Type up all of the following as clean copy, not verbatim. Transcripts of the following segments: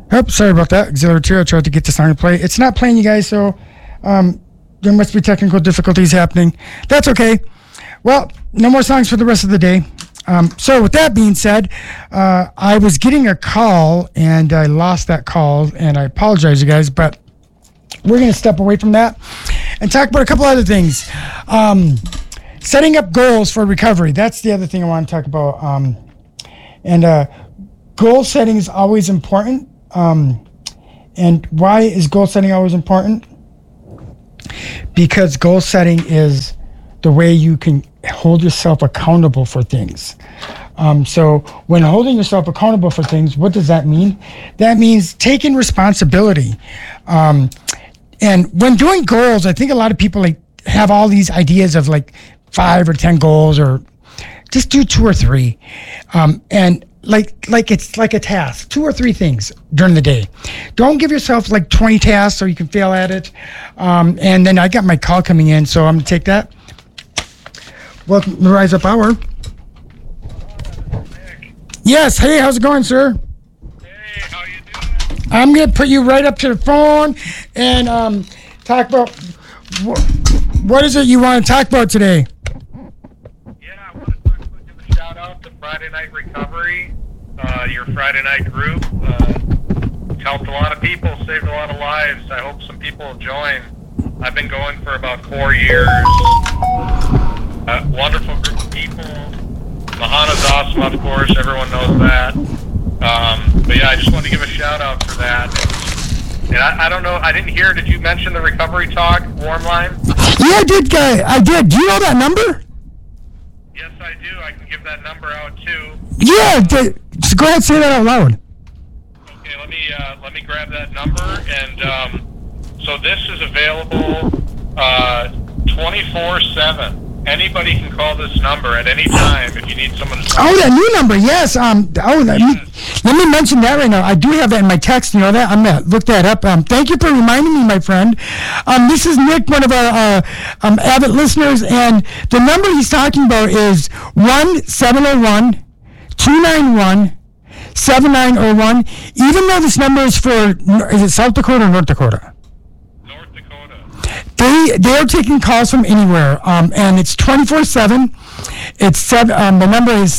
Oh, sorry about that. Auxiliary 2, I tried to get the song to play. It's not playing, you guys, so there must be technical difficulties happening. That's okay. Well, no more songs for the rest of the day. So with that being said, I was getting a call, and I lost that call, and I apologize, you guys, but we're going to step away from that and talk about a couple other things. Setting up goals for recovery. That's the other thing I want to talk about. And goal setting is always important. And why is goal setting always important? Because goal setting is the way you can hold yourself accountable for things. So when holding yourself accountable for things, what does that mean? That means taking responsibility. And when doing goals, I think a lot of people have all these ideas of 5 or 10 goals, or just do 2 or 3. And it's like a task, 2 or 3 things during the day. Don't give yourself 20 tasks so you can fail at it. And then I got my call coming in, so I'm going to take that. Welcome to Rise Up Hour. Yes, hey, how's it going, sir? Hey, how you doing? I'm going to put you right up to the phone and talk about what is it you want to talk about today? Yeah, I want to give a shout out to Friday Night Recovery, your Friday night group. It's helped a lot of people, saved a lot of lives. I hope some people will join. I've been going for about 4 years. Wonderful group of people. Mahana's awesome, of course. Everyone knows that. But yeah, I just wanted to give a shout out for that. And I don't know, I didn't hear, did you mention the Recovery Talk warm line? Yeah, I did, guy. I did. Do you know that number? Yes, I do. I can give that number out too. Yeah, just go ahead and say that out loud. Okay, let me grab that number. And so this is available 24/7. Anybody can call this number at any time if you need someone to talk. Oh, that new number, yes. Let me mention that right now. I do have that in my text. You know that? I'm going to look that up. Thank you for reminding me, my friend. This is Nick, one of our avid listeners, and the number he's talking about is 1-701-291-7901. Even though this number is is it South Dakota or North Dakota? They are taking calls from anywhere, and it's 24/7. It's the number is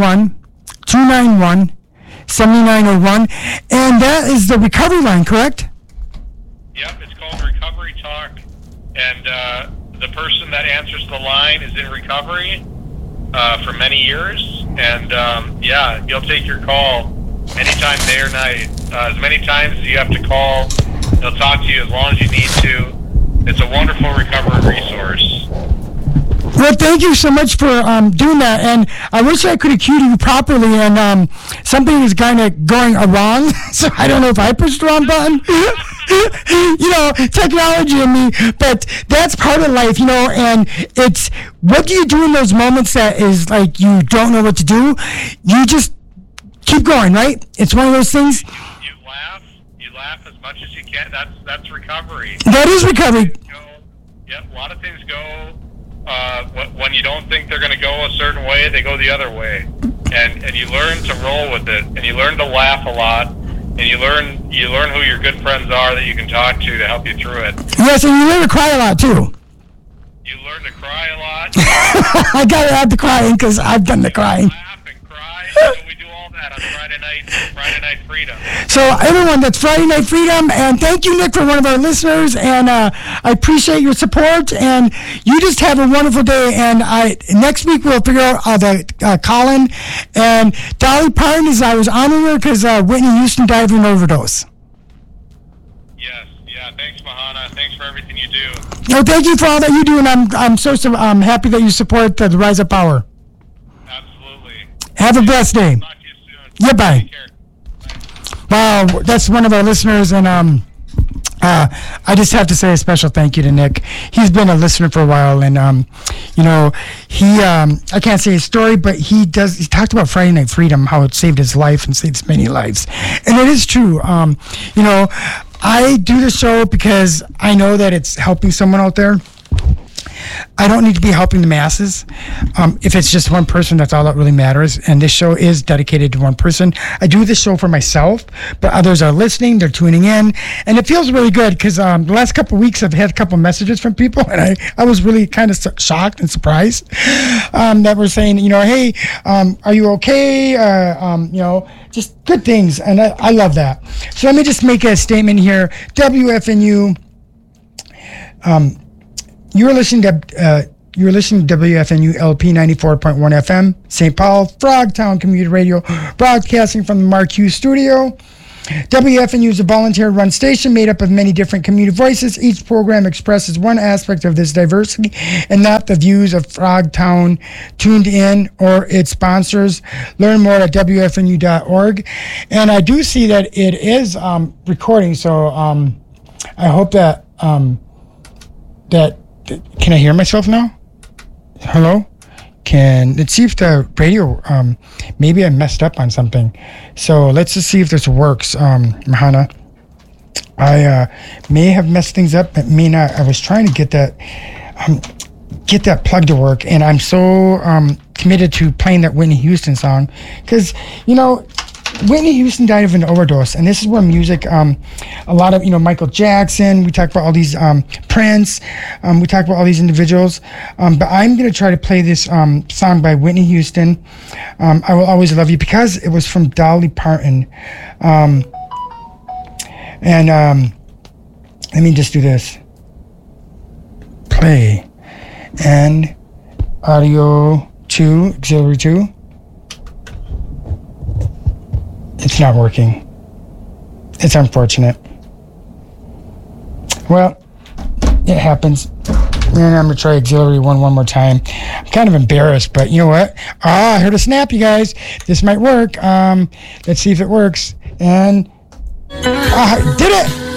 701-291-7901, and that is the recovery line, correct? Yep, it's called Recovery Talk, and the person that answers the line is in recovery for many years, and yeah, he'll take your call anytime, day or night, as many times as you have to call. He'll talk to you as long as you need to. It's a wonderful recovery resource. Well, thank you so much for doing that, and I wish I could have cued you properly, and something was kind of going wrong, so I don't know if I pushed the wrong button. Technology and me, but that's part of life, and it's, what do you do in those moments that is you don't know what to do? You just keep going, right? It's one of those things. You laugh as much as you can. That's recovery. That is recovery. Yep, a lot of things go when you don't think they're going to go a certain way, they go the other way, and you learn to roll with it, and you learn to laugh a lot, and you learn who your good friends are that you can talk to help you through it. Yes, and you learn to cry a lot too. You learn to cry a lot. I gotta add the crying because I've done the crying. Laugh and cry. So we do all that on Friday Night Freedom. So everyone, that's Friday Night Freedom, and thank you, Nick, for one of our listeners, and I appreciate your support, and you just have a wonderful day, and next week we'll figure out the Colin, and Dolly Parton I was honoring her because Whitney Houston died of an overdose. Yes, yeah, thanks, Mahana. Thanks for everything you do. No, thank you for all that you do, and I'm so happy that you support the Rise Up Power. Absolutely. Have a blessed day. Talk to you soon. Yeah, bye. Take care. Wow, that's one of our listeners, and I just have to say a special thank you to Nick. He's been a listener for a while, and he I can't say his story, but he talked about Friday Night Freedom, how it saved his life and saved many lives, and it is true. I do the show because I know that it's helping someone out there. I don't need to be helping the masses. If it's just one person, that's all that really matters. And this show is dedicated to one person. I do this show for myself, but others are listening, they're tuning in, and it feels really good because the last couple of weeks I've had a couple of messages from people, and I was really kind of shocked and surprised that were saying, hey, are you okay? Just good things, and I love that. So let me just make a statement here. WFNU, you're listening to WFNU LP 94.1 FM, St. Paul, Frogtown Community Radio, broadcasting from the Mark Hughes studio. WFNU is a volunteer-run station made up of many different community voices. Each program expresses one aspect of this diversity and not the views of Frogtown tuned in or its sponsors. Learn more at WFNU.org. And I do see that it is recording, so I hope that can I hear myself now? Hello? Let's see if the radio, maybe I messed up on something. So let's just see if this works, Mahana. I may have messed things up, but may not. I was trying to get that plug to work, and I'm so committed to playing that Whitney Houston song because, Whitney Houston died of an overdose, and this is where music, a lot of, Michael Jackson, we talk about all these, Prince, we talk about all these individuals, but I'm going to try to play this song by Whitney Houston, I Will Always Love You, because it was from Dolly Parton, and let me just do this, play, and audio 2, auxiliary 2, it's not working. It's unfortunate. Well, it happens. And I'm going to try auxiliary 1 more time. I'm kind of embarrassed, but you know what? I heard a snap, you guys. This might work. Let's see if it works. And did it!